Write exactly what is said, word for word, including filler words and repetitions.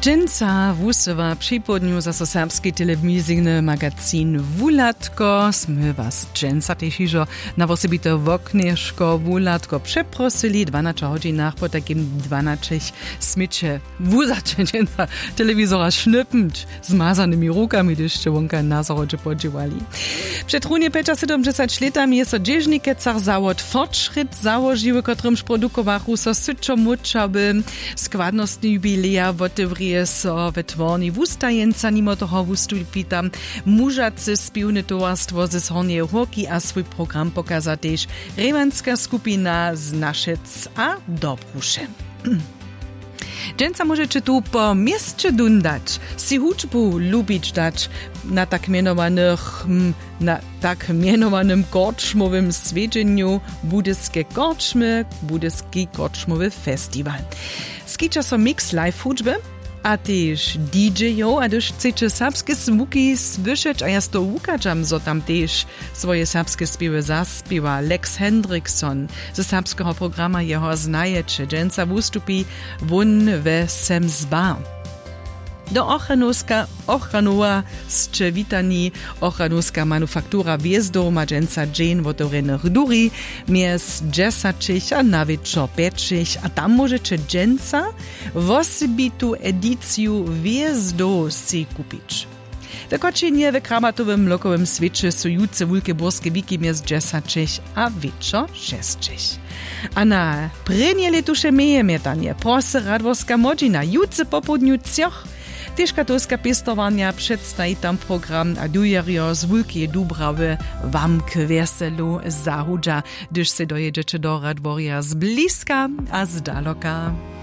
Dżęca wusywa przypodniu za so serbski telewizyjny magazin Wulatko. Smy was dżęca też iżo na wosebite woknieszko Wulatko przeprosili dwanaście godzinach po takim dwanaście smycze wuzacze dżęca telewizora sznypnąć zmazanymi rukami, gdyż się wonka na zarodzie podziewali. Przed runie siedemdziesiąt latami jest so dzieżnikecar zawod Fortschritt założyły, kotrymż produkowachu so syczo muczaby składnostny jubileja wotewrije so we tworni wustajenca, nimo toho wustúpi tam mužace spiewne towarstwo ze Hornej Hórki a swój program pokaza też remanska skupina z Naszec a Dobrusze. Dżęca możecie tu po mieście dundać, si huczbu lubić dać na tak mianowanych, na tak mianowanym korczmowym swiedzeniu Budyskie Korczmy, Budyski Korczmowy Festiwal. Skiča so mix live huczby, a też D J-o, a też chcecie serbskie zvuki słyszeć, a ja to ukaczam, so tam też swoje serbskie spiewy zaspiewa Lex Hendrickson ze serbskiego programa jeho znajecie. Dżęca wustupi wun we Semsbar. Do Ochranowska, Ochranowa Szczewitani, Ochranowska Manufaktura Wjezdów ma dżęca dzień wotorenych duri, mies dżesacich a nawet čo pečich, a tam możecie dżęca wosibitu edycju Wjezdów si kupić. Wykoczenie w kramatowym lokowym świecie są juce wulkie borskie wiki mies dżesacich a wieczo šestich. A na prenie letusze meje mietanie prosy Radworska Modzina, juce popodniu cioch, też katolska pestowania przedstawi tam program a dujerio z Wulkie Dubrawy wam k weselu zahudza, gdyż se dojedziecie do Radworia z bliska a z daloka.